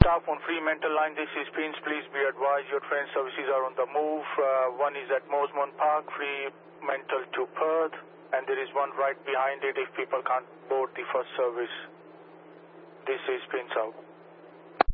staff on Fremantle line, this is Prince. Please be advised your train services are on the move. One is at Mosman Park, Fremantle to Perth, and there is one right behind it if people can't board the first service. This is Prince out.